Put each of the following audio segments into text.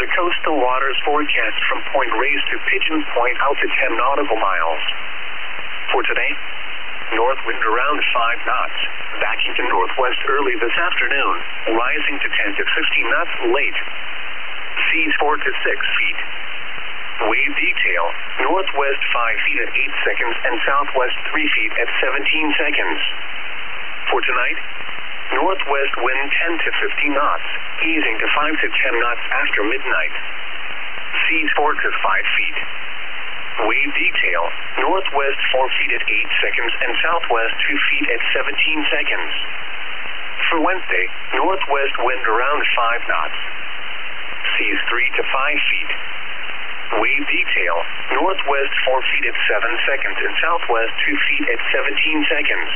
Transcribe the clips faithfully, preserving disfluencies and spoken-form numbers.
The coastal waters forecast from Point Reyes to Pigeon Point out to ten nautical miles. For today, north wind around five knots, backing to northwest early this afternoon, rising to ten to fifteen knots late. Seas four to six feet. Wave detail, northwest five feet at eight seconds and southwest three feet at seventeen seconds. For tonight, northwest wind ten to fifteen knots, easing to five to ten knots after midnight. Seas four to five feet. Wave detail, northwest four feet at eight seconds and southwest two feet at seventeen seconds. For Wednesday, northwest wind around five knots. Seas three to five feet. Wave detail, northwest four feet at seven seconds and southwest two feet at seventeen seconds.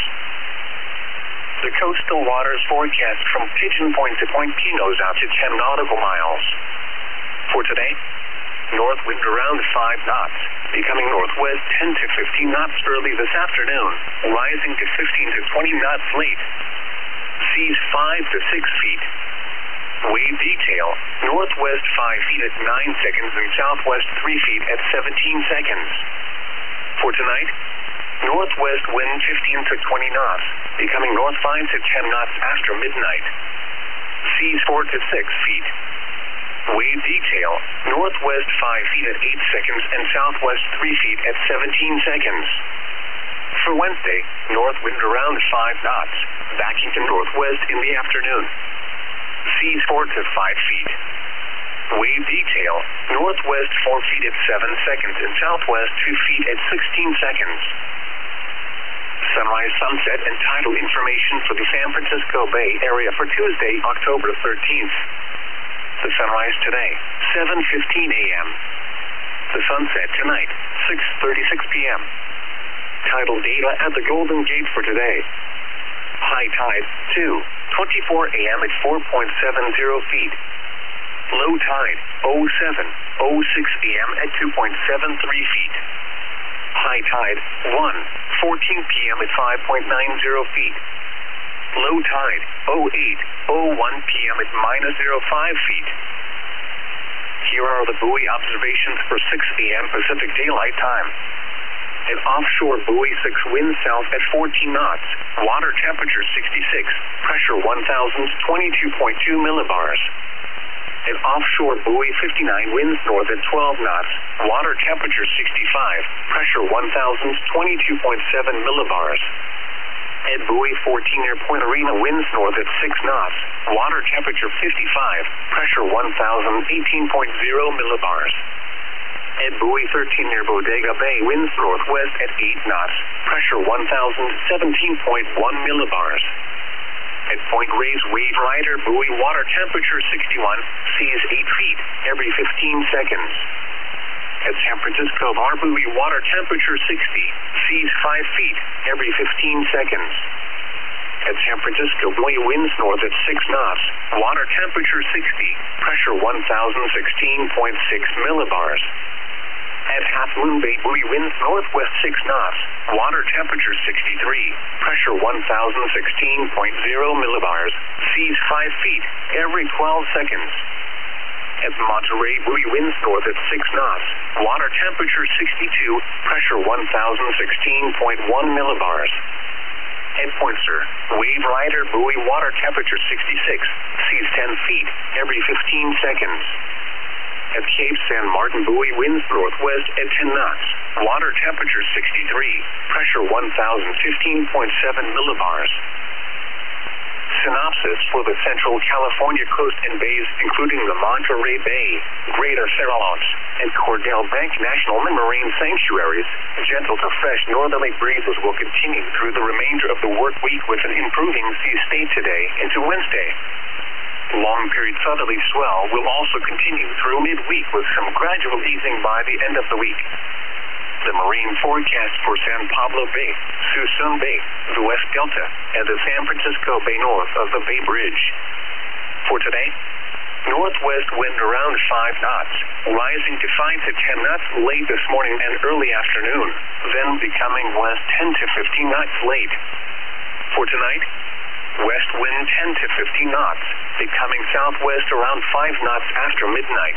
The coastal waters forecast from Pigeon Point to Point Pinos out to ten nautical miles. For today, north wind around five knots, becoming northwest ten to fifteen knots early this afternoon, rising to fifteen to twenty knots late. Seas five to six feet. Wave detail, northwest five feet at nine seconds and southwest three feet at seventeen seconds. For tonight, northwest wind fifteen to twenty knots, becoming north five to ten knots after midnight. Seas four to six feet. Wave detail, northwest five feet at eight seconds and southwest three feet at seventeen seconds. For Wednesday, north wind around five knots, backing to northwest in the afternoon. Seas four to five feet. Wave detail, northwest four feet at seven seconds and southwest two feet at sixteen seconds. Sunrise, sunset, and tidal information for the San Francisco Bay Area for Tuesday, October thirteenth. The sunrise today, seven fifteen a m The sunset tonight, six thirty-six p m Tidal data at the Golden Gate for today. High tide, two twenty-four a m at four point seven zero feet. Low tide, oh seven oh six a m at two point seven three feet. High tide, one fourteen p m at five point nine zero feet. Low tide, oh eight oh one p m at minus zero five feet. Here are the buoy observations for six a m Pacific Daylight Time. An offshore buoy six, wind south at fourteen knots, water temperature sixty-six, pressure one thousand twenty-two point two millibars. An offshore buoy fifty-nine, winds north at twelve knots, water temperature sixty-five, pressure one thousand twenty-two point seven millibars. At buoy fourteen near Point Arena, winds north at six knots, water temperature fifty-five, pressure one thousand eighteen point zero millibars. At buoy thirteen near Bodega Bay, winds northwest at eight knots, pressure one thousand seventeen point one millibars. At Point Reyes, wave rider buoy, water temperature sixty-one, seas eight feet every fifteen seconds. At San Francisco Bar buoy, water temperature sixty, seas five feet every fifteen seconds. At San Francisco buoy, winds north at six knots, water temperature sixty, pressure one thousand sixteen point six millibars. At Half Moon Bay buoy, winds northwest six knots, water temperature sixty-three, pressure one thousand sixteen point zero millibars, seas five feet every twelve seconds. At Monterey buoy, winds north at six knots, water temperature sixty-two, pressure one thousand sixteen point one millibars. At Point Sur, wave rider buoy, water temperature sixty-six, seas ten feet every fifteen seconds. At Cape San Martin buoy, winds northwest at ten knots, water temperature sixty-three, pressure one thousand fifteen point seven millibars. Synopsis for the Central California coast and bays, including the Monterey Bay, Greater Farallones, and Cordell Bank National Marine Sanctuaries. Gentle to fresh northerly breezes will continue through the remainder of the work week with an improving sea state today into Wednesday. Long-period southerly swell will also continue through midweek with some gradual easing by the end of the week. The marine forecast for San Pablo Bay, Suisun Bay, the West Delta, and the San Francisco Bay north of the Bay Bridge. For today, northwest wind around five knots, rising to five to ten knots late this morning and early afternoon, then becoming west ten to fifteen knots late. For tonight, west wind ten to fifteen knots, becoming southwest around five knots after midnight.